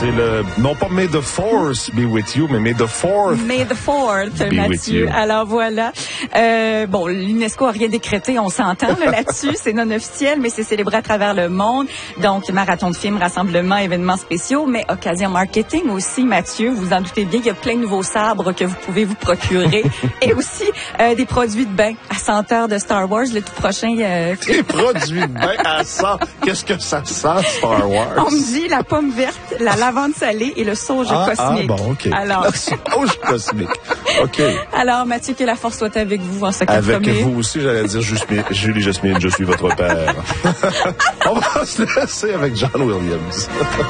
C'est non pas May the Force be with you, mais May the Fourth. May the Fourth, Mathieu. Alors voilà. L'UNESCO a rien décrété, on s'entend là-dessus. C'est non officiel, mais c'est célébré à travers le monde. Donc, marathon de films, rassemblements, événements spéciaux, mais occasion marketing aussi, Mathieu. Vous en doutez bien, il y a plein de nouveaux sabres que vous pouvez vous procurer. Et aussi, des produits de bain à senteur de Star Wars, le tout prochain. Des produits de bain à 100. Qu'est-ce que ça sent, Star Wars? On me dit la pomme verte, la lavande salée et le sauge cosmique. OK. Alors. Le sauge cosmique. OK. Alors, Mathieu, que la force soit avec vous en ce cas Avec vous aussi, j'allais dire Julie Jasmine, je suis votre père. On va se laisser avec John Williams.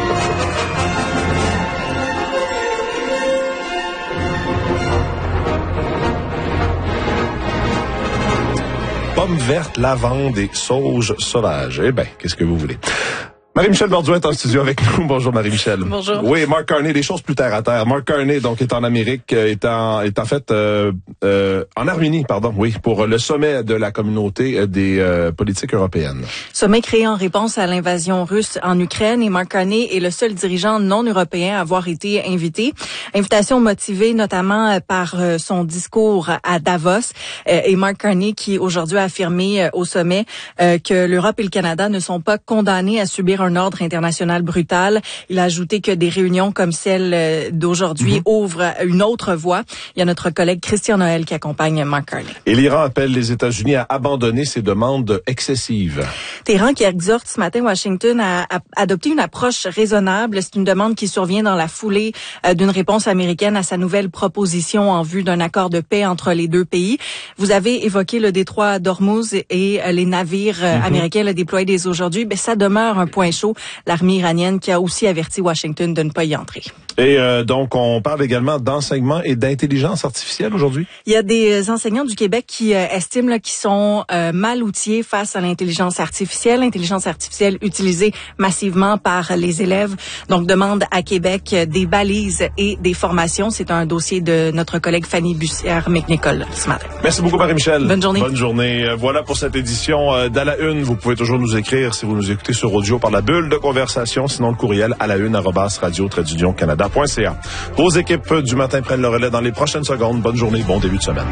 Pommes vertes, lavande et sauge sauvage. Eh bien, qu'est-ce que vous voulez? Marie-Michel Bordouin est en studio avec nous. Bonjour Marie-Michel. Bonjour. Oui, Mark Carney, des choses plus terre à terre. Mark Carney, donc, est en Amérique, est en fait en Arménie, pour le sommet de la communauté des politiques européennes. Sommet créé en réponse à l'invasion russe en Ukraine, et Mark Carney est le seul dirigeant non européen à avoir été invité. Invitation motivée notamment par son discours à Davos, et Mark Carney qui aujourd'hui a affirmé au sommet que l'Europe et le Canada ne sont pas condamnés à subir un ordre international brutal. Il a ajouté que des réunions comme celle d'aujourd'hui ouvrent une autre voie. Il y a notre collègue Christian Noël qui accompagne Mark Carney. Et l'Iran appelle les États-Unis à abandonner ses demandes excessives. Téhéran qui exhorte ce matin Washington à adopter une approche raisonnable. C'est une demande qui survient dans la foulée d'une réponse américaine à sa nouvelle proposition en vue d'un accord de paix entre les deux pays. Vous avez évoqué le détroit d'Ormuz et les navires américains déployés dès aujourd'hui. Ça demeure un point chaud. L'armée iranienne qui a aussi averti Washington de ne pas y entrer. Et donc, on parle également d'enseignement et d'intelligence artificielle aujourd'hui? Il y a des enseignants du Québec qui estiment qu'ils sont mal outillés face à l'intelligence artificielle utilisée massivement par les élèves. Donc, demande à Québec des balises et des formations. C'est un dossier de notre collègue Fanny Bussière-McNicol ce matin. Merci beaucoup, Marie-Michel. Bonne journée. Bonne journée. Voilà pour cette édition d'À la Une. Vous pouvez toujours nous écrire si vous nous écoutez sur audio par la bulle de conversation, sinon le courriel à la une@radio-canada.ca. Vos équipes du matin prennent le relais dans les prochaines secondes. Bonne journée, bon début de semaine.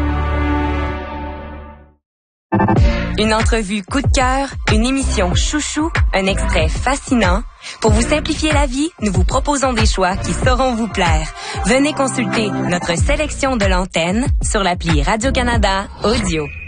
Une entrevue coup de cœur, une émission chouchou, un extrait fascinant. Pour vous simplifier la vie, nous vous proposons des choix qui sauront vous plaire. Venez consulter notre sélection de l'antenne sur l'appli Radio-Canada Audio.